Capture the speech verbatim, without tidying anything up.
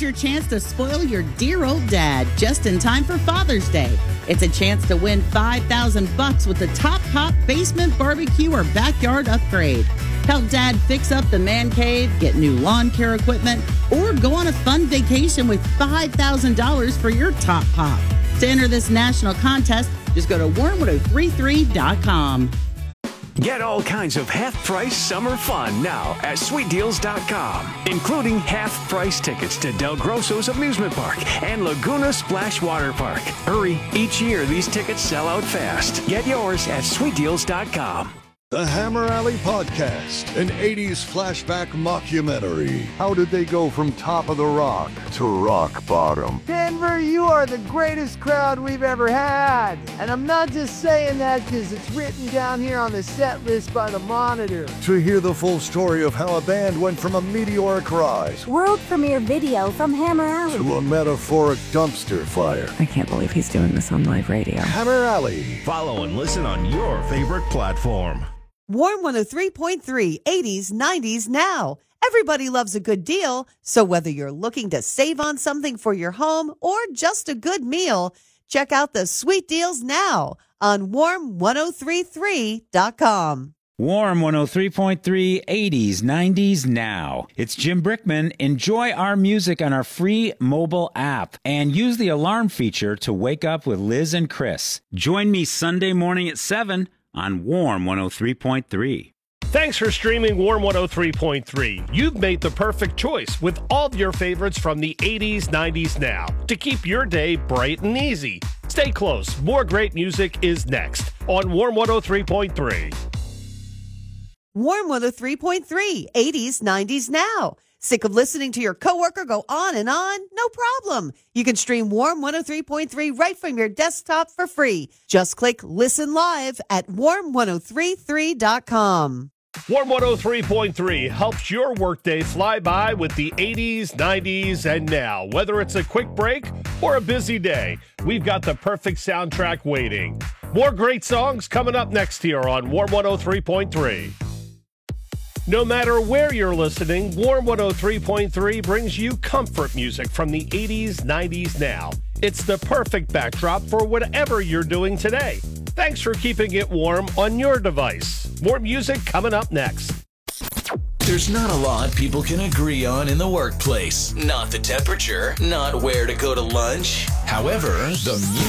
your chance to spoil your dear old dad just in time for Father's Day. It's a chance to win five thousand bucks with the Top Pop Basement Barbecue or Backyard Upgrade. Help Dad fix up the man cave, get new lawn care equipment, or go on a fun vacation with five thousand dollars for your Top Pop. To enter this national contest, just go to warm ten thirty-three dot com. Get all kinds of half-price summer fun now at sweet deals dot com, including half-price tickets to Del Grosso's Amusement Park and Laguna Splash Water Park. Hurry, each year these tickets sell out fast. Get yours at sweet deals dot com. The Hammer Alley Podcast, an eighties flashback mockumentary. How did they go from top of the rock to rock bottom? Denver, you are the greatest crowd we've ever had. And I'm not just saying that because it's written down here on the set list by the Monitor. To hear the full story of how a band went from a meteoric rise, world premiere video from Hammer Alley, to a metaphoric dumpster fire. I can't believe he's doing this on live radio. Hammer Alley. Follow and listen on your favorite platform. Warm one oh three point three, eighties, nineties now. Everybody loves a good deal, so whether you're looking to save on something for your home or just a good meal, check out the sweet deals now on warm ten thirty-three dot com. Warm one oh three point three, eighties, nineties now. It's Jim Brickman. Enjoy our music on our free mobile app and use the alarm feature to wake up with Liz and Chris. Join me Sunday morning at seven on Warm one oh three point three. Thanks for streaming Warm one oh three point three. You've made the perfect choice with all of your favorites from the eighties, nineties now to keep your day bright and easy. Stay close. More great music is next on Warm one oh three point three. Warm one oh three point three, eighties, nineties now. Sick of listening to your coworker go on and on? No problem. You can stream Warm one oh three point three right from your desktop for free. Just click Listen Live at warm ten thirty-three dot com. Warm one oh three point three helps your workday fly by with the eighties, nineties, and now. Whether it's a quick break or a busy day, we've got the perfect soundtrack waiting. More great songs coming up next here on Warm one oh three point three. No matter where you're listening, Warm one oh three point three brings you comfort music from the eighties, nineties now. It's the perfect backdrop for whatever you're doing today. Thanks for keeping it warm on your device. More music coming up next. There's not a lot people can agree on in the workplace. Not the temperature, not where to go to lunch. However, the music